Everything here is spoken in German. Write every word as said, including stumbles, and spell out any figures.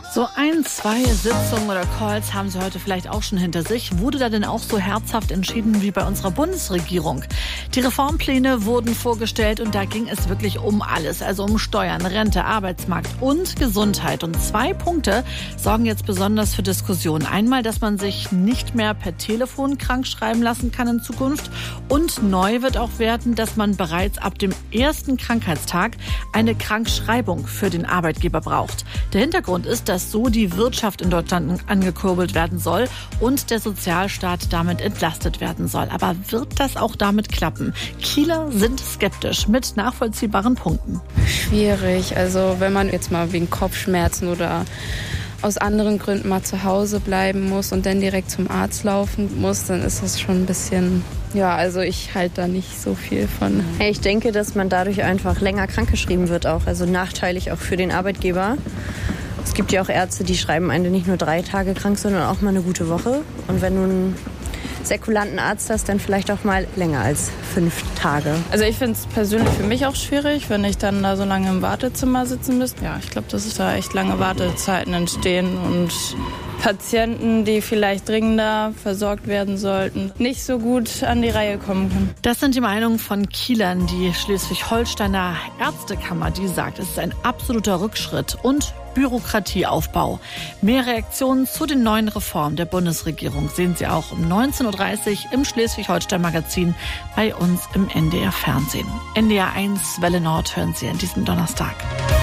So ein, zwei Sitzungen oder Calls haben Sie heute vielleicht auch schon hinter sich. Wurde da denn auch so herzhaft entschieden wie bei unserer Bundesregierung? Die Reformpläne wurden vorgestellt und da ging es wirklich um alles. Also um Steuern, Rente, Arbeitsmarkt und Gesundheit. Und zwei Punkte sorgen jetzt besonders für Diskussionen. Einmal, dass man sich nicht mehr per Telefon krank schreiben lassen kann in Zukunft. Und neu wird auch werden, dass man bereits ab dem ersten Krankheitstag eine Krankschreibung für den Arbeitgeber braucht. Der Hintergrund ist, dass so die Wirtschaft in Deutschland angekurbelt werden soll und der Sozialstaat damit entlastet werden soll. Aber wird das auch damit klappen? Kieler sind skeptisch mit nachvollziehbaren Punkten. Schwierig. Also wenn man jetzt mal wegen Kopfschmerzen oder aus anderen Gründen mal zu Hause bleiben muss und dann direkt zum Arzt laufen muss, dann ist das schon ein bisschen, ja, also ich halte da nicht so viel von. Ich denke, dass man dadurch einfach länger krankgeschrieben wird auch, also nachteilig auch für den Arbeitgeber. Es gibt ja auch Ärzte, die schreiben einen nicht nur drei Tage krank, sondern auch mal eine gute Woche. Und wenn du einen säkulanten Arzt hast, dann vielleicht auch mal länger als fünf Tage. Also ich finde es persönlich für mich auch schwierig, wenn ich dann da so lange im Wartezimmer sitzen müsste. Ja, ich glaube, dass da echt lange Wartezeiten entstehen und Patienten, die vielleicht dringender versorgt werden sollten, nicht so gut an die Reihe kommen können. Das sind die Meinungen von Kielern. Die Schleswig-Holsteiner Ärztekammer, die sagt, es ist ein absoluter Rückschritt und Bürokratieaufbau. Mehr Reaktionen zu den neuen Reformen der Bundesregierung sehen Sie auch um neunzehn Uhr dreißig im Schleswig-Holstein-Magazin bei uns im N D R Fernsehen. N D R eins Welle Nord hören Sie an diesem Donnerstag.